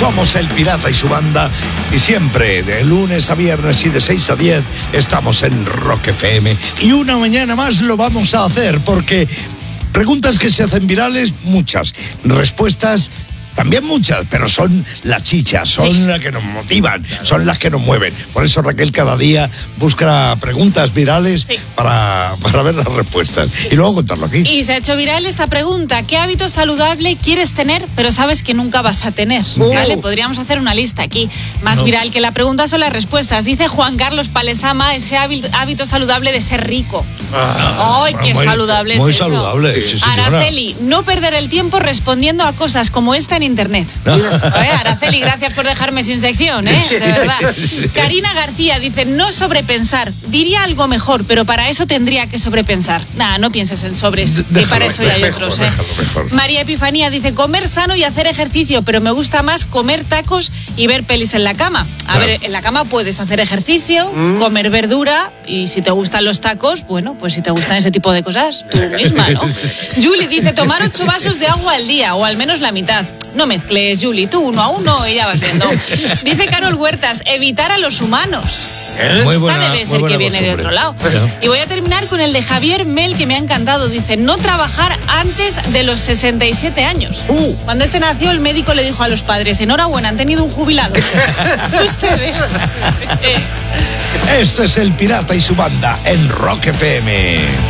Somos El Pirata y su banda y siempre de lunes a viernes y de 6 a 10 estamos en Rock FM. Y una mañana más lo vamos a hacer porque preguntas que se hacen virales, muchas. Respuestas también muchas, pero son las chichas, son las que nos motivan, son las que nos mueven. Por eso Raquel cada día busca preguntas virales para ver las respuestas y luego contarlo aquí. Y se ha hecho viral esta pregunta: ¿qué hábito saludable quieres tener pero sabes que nunca vas a tener? ¿Vale? Podríamos hacer una lista aquí. Más viral que la pregunta son las respuestas. Dice Juan Carlos Palesama, ese hábito saludable de ser rico. ¡Ay, qué saludable es eso! Muy saludable, sí, señora. Araceli, no perder el tiempo respondiendo a cosas como esta en internet. Araceli, gracias por dejarme sin sección, de verdad. Karina García dice: no sobrepensar, diría algo mejor, pero para eso tendría que sobrepensar. Nada, no pienses en sobres, que para eso ya hay otros. Mejor. María Epifanía dice: comer sano y hacer ejercicio, pero me gusta más comer tacos y ver pelis en la cama. A ver, en la cama puedes hacer ejercicio, comer verdura, y si te gustan los tacos, bueno, pues si te gustan ese tipo de cosas, tú misma, ¿no? Julie dice: tomar 8 vasos de agua al día, o al menos la mitad. No mezcles, Julie, tú 1 a 1 y ya vas viendo. Dice Carol Huertas: evitar a los humanos. Muy buena, Esta debe ser que viene de otro lado. Y voy a terminar con el de Javier Mel, que me ha encantado. Dice: no trabajar antes de los 67 años. Cuando este nació, el médico le dijo a los padres: enhorabuena, han tenido un jubilado. Ustedes. Esto es El Pirata y su banda en Rock FM.